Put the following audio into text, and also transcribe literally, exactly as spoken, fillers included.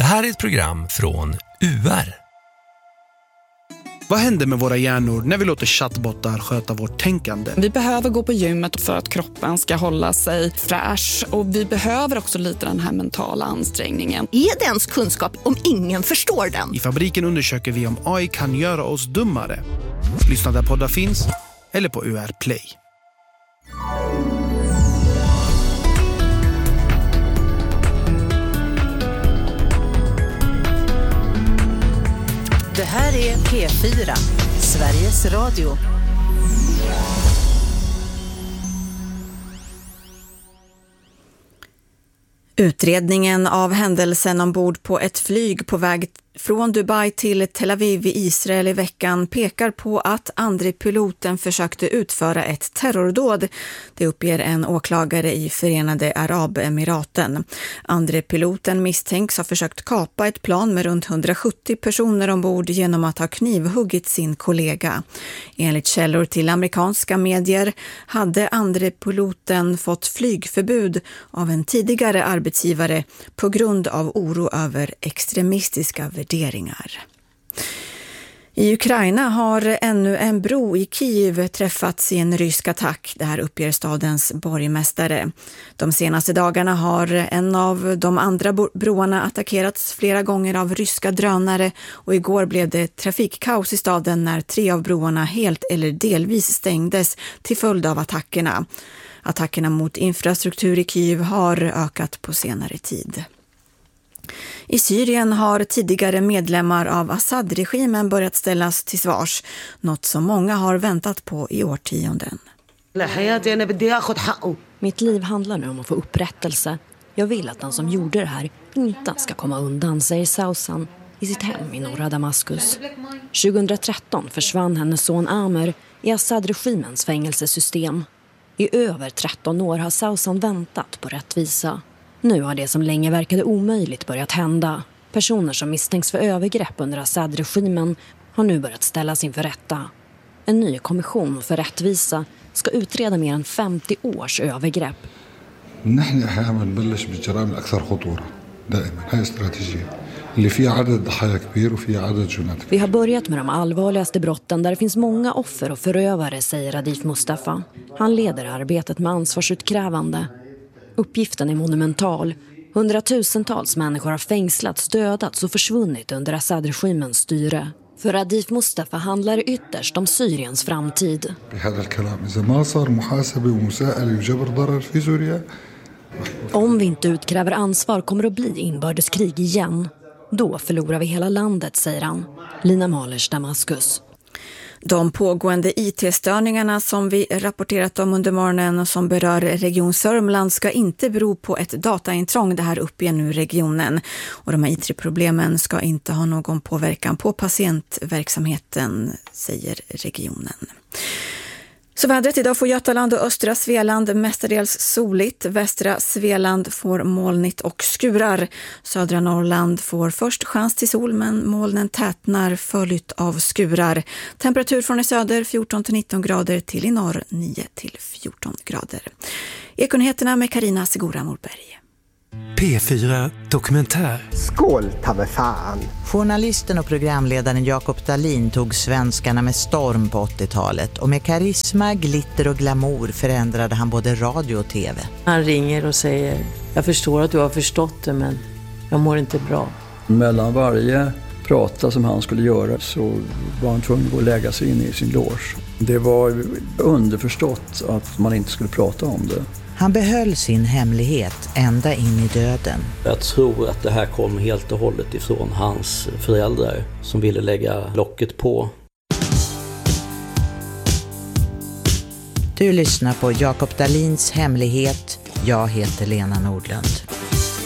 här är ett program från U R. Vad händer med våra hjärnor när vi låter chattbottar sköta vårt tänkande? Vi behöver gå på gymmet för att kroppen ska hålla sig fräsch. Och vi behöver också lite den här mentala ansträngningen. Är det ens kunskap om ingen förstår den? I Fabriken undersöker vi om A I kan göra oss dummare. Lyssna där poddar finns eller på U R Play. Det här är P fyra, Sveriges Radio. Utredningen av händelsen ombord på ett flyg på väg från Dubai till Tel Aviv i Israel i veckan pekar på att andre piloten försökte utföra ett terrordåd. Det uppger en åklagare i Förenade Arabemiraten. Andre piloten misstänks ha försökt kapa ett plan med runt hundrasjuttio personer ombord genom att ha knivhuggit sin kollega. Enligt källor till amerikanska medier hade andre piloten fått flygförbud av en tidigare arbetsgivare på grund av oro över extremistiska värderingar. I Ukraina har ännu en bro i Kiev träffats i en rysk attack. Det här uppger stadens borgmästare. De senaste dagarna har en av de andra broarna attackerats flera gånger av ryska drönare och igår blev det trafikkaos i staden när tre av broarna helt eller delvis stängdes till följd av attackerna. Attackerna mot infrastruktur i Kiev har ökat på senare tid. I Syrien har tidigare medlemmar av Assad-regimen börjat ställas till svars, något som många har väntat på i årtionden. Mitt liv handlar nu om att få upprättelse. Jag vill att den som gjorde det här inte ska komma undan, säger Sausan i sitt hem i norra Damaskus. tjugohundratretton försvann hennes son Amer i Assad-regimens fängelsesystem. I över tretton år har Sausan väntat på rättvisa. Nu har det som länge verkade omöjligt börjat hända. Personer som misstänks för övergrepp under Assad-regimen har nu börjat ställas inför rätta. En ny kommission för rättvisa ska utreda mer än femtio års övergrepp. Vi har börjat med de allvarligaste brotten där det finns många offer och förövare, säger Adif Mustafa. Han leder arbetet med ansvarsutkrävande. Uppgiften är monumental. Hundratusentals människor har fängslats, dödats och försvunnit under Assad-regimens styre. För Adif Mustafa handlar det ytterst om Syriens framtid. Om vi inte utkräver ansvar kommer det att bli inbördeskrig igen. Då förlorar vi hela landet, säger han. Lina Malers, Damaskus. De pågående I T-störningarna som vi rapporterat om under morgonen och som berör Region Sörmland ska inte bero på ett dataintrång. Det här uppger nu regionen. Och de här I T-problemen ska inte ha någon påverkan på patientverksamheten, säger regionen. Så vädret idag får Götaland och östra Svealand mestadels soligt. Västra Svealand får molnigt och skurar. Södra Norrland får först chans till sol men molnen tätnar följt av skurar. Temperatur från i söder fjorton till nitton grader till i norr nio till fjorton grader. Ekonyheterna med Carina Segura Morberg. P fyra Dokumentär. Skål, ta mig fan! Journalisten och programledaren Jakob Dahlin tog svenskarna med storm på åttiotalet och med karisma, glitter och glamour förändrade han både radio och tv. Han ringer och säger, jag förstår att du har förstått det men jag mår inte bra. Mellan varje prata som han skulle göra så var han tvungen att gå och lägga sig in i sin loge. Det var underförstått att man inte skulle prata om det. Han behöll sin hemlighet ända in i döden. Jag tror att det här kom helt och hållet ifrån hans föräldrar som ville lägga locket på. Du lyssnar på Jakob Dahlins hemlighet. Jag heter Lena Nordlund.